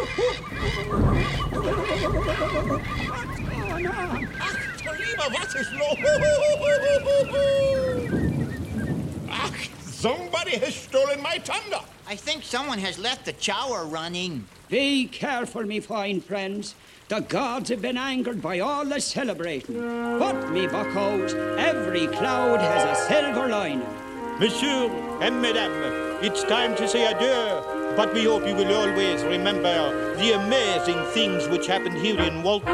Ach, du lieber, was ist los? Ach, somebody has stolen my thunder. I think someone has left the shower running. Be careful, me fine friends. The gods have been angered by all the celebrating. But, me buckos, every cloud has a silver lining. Monsieur and Madame, it's time to say adieu. But we hope you will always remember the amazing things which happened here in Walt